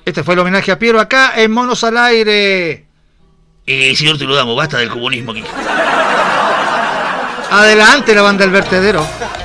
Este fue el homenaje a Piero acá en Monos al Aire. Señor, te lo damos, basta del comunismo aquí. Adelante, la banda del vertedero.